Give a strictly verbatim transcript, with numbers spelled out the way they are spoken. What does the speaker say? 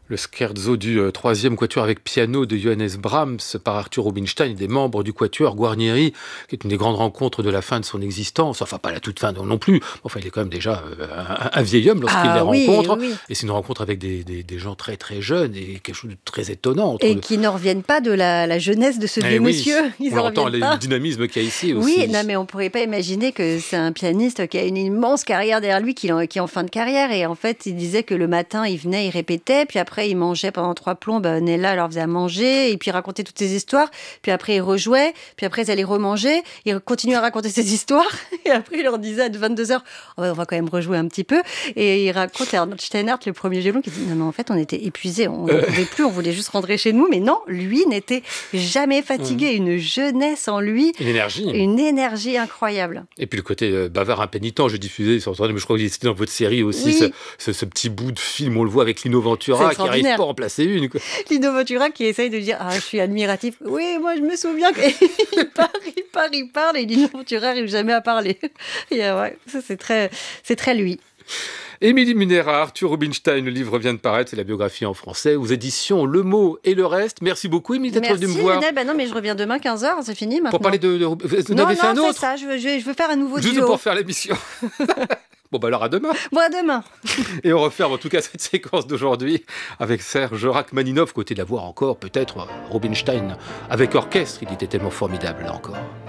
Le scherzo du euh, troisième quatuor avec piano de Johannes Brahms par Arthur Rubinstein et des membres du quatuor Guarnieri, qui est une des grandes rencontres de la fin de son existence. Enfin, pas la toute fin non, non plus. Enfin, il est quand même déjà euh, un, un vieil homme lorsqu'il Ah les oui, rencontre. oui. Et c'est une rencontre avec des, des, des gens très très jeunes et quelque chose de très étonnant. Entre Et le... qui n'en reviennent pas de la, la jeunesse de ce Eh vieux oui, monsieur. Ils on en entend reviennent le pas. dynamisme qu'il y a ici aussi. Oui, non, mais on ne pourrait pas imaginer que c'est un pianiste qui a une immense carrière derrière lui, qui, qui est en fin de carrière. Et en fait, il disait que le matin, il venait, il répétait, puis après, il mangeait pendant trois plombes. Nella leur faisait à manger, et puis il racontait toutes ses histoires. Puis après, il rejouait, puis après, ils allaient remanger. Il continuait à raconter ses histoires. Et après, il leur disait à vingt-deux heures, oh, on va quand même rejouer un petit peu. Et il raconte à Arnold Steinhardt, le premier violon, qui dit, non, mais en fait, on était épuisés, on ne pouvait plus, on voulait juste rentrer chez nous. Mais non, lui n'était jamais fatigué. Mmh. Une jeunesse en lui. Une énergie. Une énergie incroyable. Et puis le côté euh, bavard impénitent, je diffusais sur mais je crois que c'était dans votre série aussi, oui. ce, ce, ce petit bout de film, on le voit avec Lino Ventura qui n'arrive pas à en placer une. Quoi. Lino Ventura qui essaye de dire « Ah, je suis admiratif. Oui, moi je me souviens qu'il part, il part, il parle et Lino Ventura n'arrive jamais à parler. » Et euh, ouais, ça c'est très, c'est très lui. Émilie Munera, Arthur Rubinstein, le livre vient de paraître, c'est la biographie en français, aux éditions Le Mot et le Reste. Merci beaucoup, Émilie, d'être venue me voir. Merci, ben non, mais je reviens demain, quinze heures, c'est fini maintenant. Pour parler de... de vous non, avez non, fait un autre c'est ça, je veux, je, je veux faire un nouveau Juste duo. Juste pour faire l'émission. Bon, bah alors à demain. Bon, à demain. Et on referme en tout cas cette séquence d'aujourd'hui avec Serge Rachmaninov, côté de la voix encore, peut-être Rubinstein, avec orchestre, il était tellement formidable là encore.